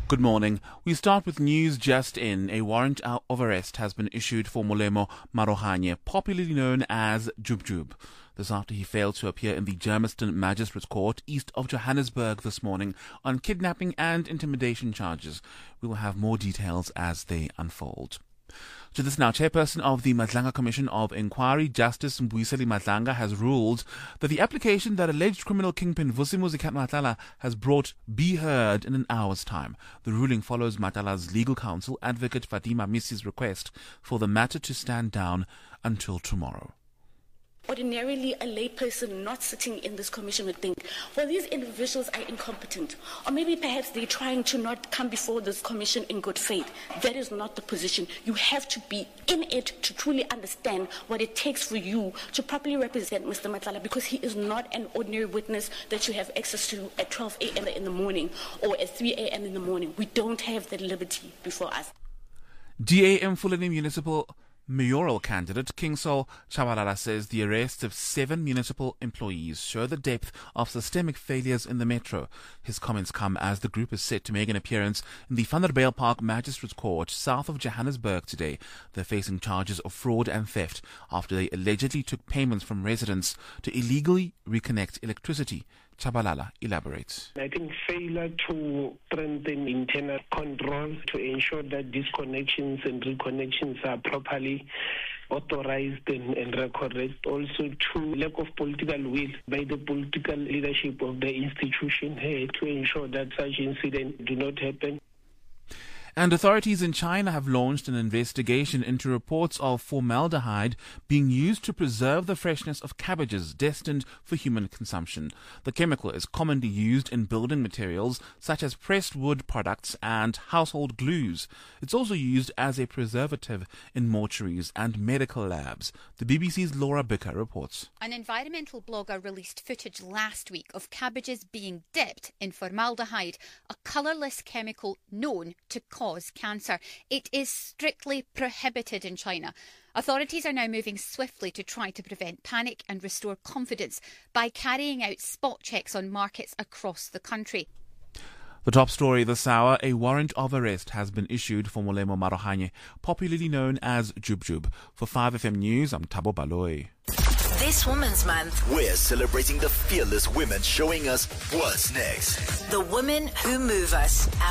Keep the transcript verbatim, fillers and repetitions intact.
Good morning. We start with news just in. A warrant of arrest has been issued for Molemo Marohanye, popularly known as Jub Jub. This after he failed to appear in the Germiston Magistrates Court east of Johannesburg this morning on kidnapping and intimidation charges. We will have more details as they unfold. To this now, Chairperson of the Madlanga Commission of Inquiry, Justice Mbuyiseli Madlanga, has ruled that the application that alleged criminal kingpin Vusimuzi Matlala has brought be heard in an hour's time. The ruling follows Matlala's legal counsel, Advocate Fatima Misi's request for the matter to stand down until tomorrow. Ordinarily, a layperson not sitting in this commission would think, well, these individuals are incompetent. Or maybe perhaps they're trying to not come before this commission in good faith. That is not the position. You have to be in it to truly understand what it takes for you to properly represent Mister Matlala, because he is not an ordinary witness that you have access to at twelve a.m. in the morning or at three a.m. in the morning. We don't have that liberty before us. D A M Fulani Municipal mayoral candidate King Saul Chabalala says the arrests of seven municipal employees show the depth of systemic failures in the metro. His comments come as the group is set to make an appearance in the Vanderbijlpark Magistrates Court south of Johannesburg today. They're facing charges of fraud and theft after they allegedly took payments from residents to illegally reconnect electricity. Chabalala elaborates. I think failure to strengthen internal control to ensure that disconnections and reconnections are properly authorized and, and recorded. Also to lack of political will by the political leadership of the institution here to ensure that such incidents do not happen. And authorities in China have launched an investigation into reports of formaldehyde being used to preserve the freshness of cabbages destined for human consumption. The chemical is commonly used in building materials such as pressed wood products and household glues. It's also used as a preservative in mortuaries and medical labs. The B B C's Laura Bicker reports. An environmental blogger released footage last week of cabbages being dipped in formaldehyde, a colourless chemical known to cause cause cancer. It is strictly prohibited in China. Authorities are now moving swiftly to try to prevent panic and restore confidence by carrying out spot checks on markets across the country. The top story this hour, a warrant of arrest has been issued for Molemo Marohanye, popularly known as Jub Jub. For five F M News, I'm Thabo Baloyi. This Women's Month, we're celebrating the fearless women showing us what's next. The women who move us.